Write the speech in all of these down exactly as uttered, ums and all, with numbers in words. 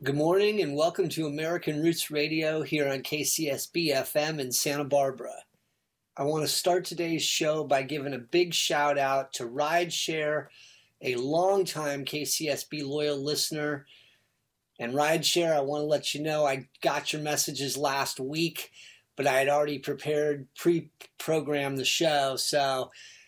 Good morning and welcome to American Roots Radio here on K C S B F M in Santa Barbara. I want to start today's show by giving a big shout out to Rideshare, a longtime K C S B loyal listener. And Rideshare, I want to let you know I got your messages last week, but I had already prepared, pre-programmed the show. So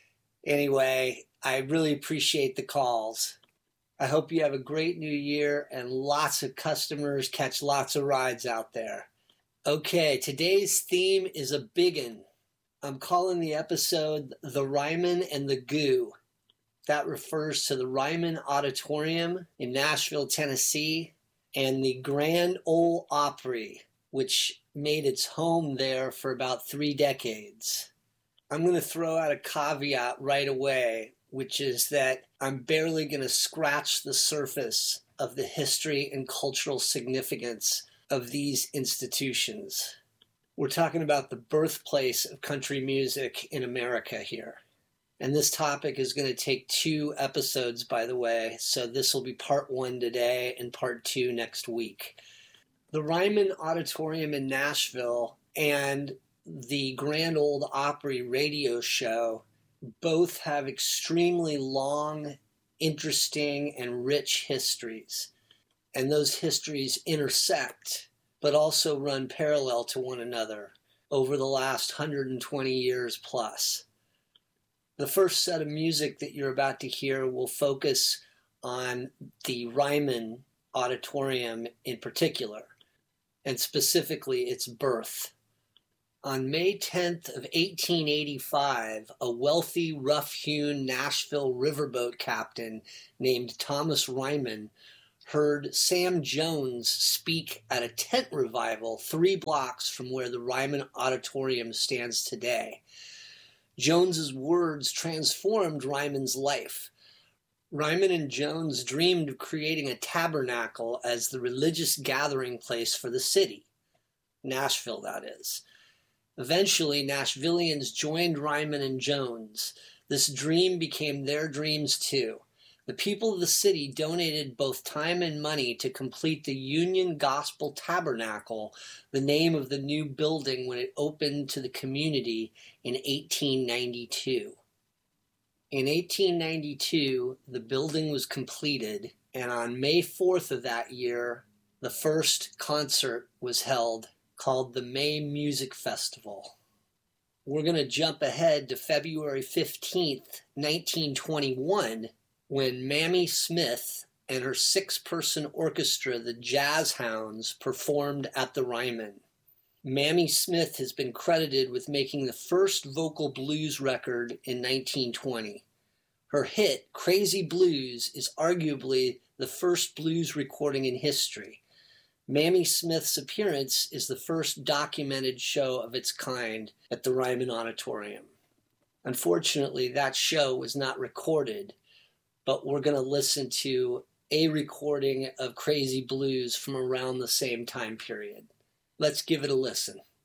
anyway, I really appreciate the calls. I hope you have a great new year and lots of customers catch lots of rides out there. Okay, today's theme is a biggin. I'm calling the episode The Ryman and the Goo. That refers to the Ryman Auditorium in Nashville, Tennessee, and the Grand Ole Opry, which made its home there for about three decades. I'm going to throw out a caveat right away, which is that I'm barely going to scratch the surface of the history and cultural significance of these institutions. We're talking about the birthplace of country music in America here. And this topic is going to take two episodes, by the way, so this will be part one today and part two next week. The Ryman Auditorium in Nashville and the Grand Ole Opry radio show both have extremely long, interesting, and rich histories. And those histories intersect, but also run parallel to one another over the last one hundred twenty years plus. The first set of music that you're about to hear will focus on the Ryman Auditorium in particular, and specifically its birth. On May tenth of eighteen eighty-five, a wealthy, rough-hewn Nashville riverboat captain named Thomas Ryman heard Sam Jones speak at a tent revival three blocks from where the Ryman Auditorium stands today. Jones's words transformed Ryman's life. Ryman and Jones dreamed of creating a tabernacle as the religious gathering place for the city. Nashville, that is. Eventually, Nashvillians joined Ryman and Jones. This dream became their dreams too. The people of the city donated both time and money to complete the Union Gospel Tabernacle, the name of the new building when it opened to the community in eighteen ninety-two. In eighteen ninety-two, the building was completed, and on May fourth of that year, the first concert was held, called the May Music Festival. We're going to jump ahead to February fifteenth, nineteen twenty-one, when Mamie Smith and her six-person orchestra, the Jazz Hounds, performed at the Ryman. Mamie Smith has been credited with making the first vocal blues record in nineteen twenty. Her hit, Crazy Blues, is arguably the first blues recording in history. Mamie Smith's appearance is the first documented show of its kind at the Ryman Auditorium. Unfortunately, that show was not recorded, but we're going to listen to a recording of Crazy Blues from around the same time period. Let's give it a listen.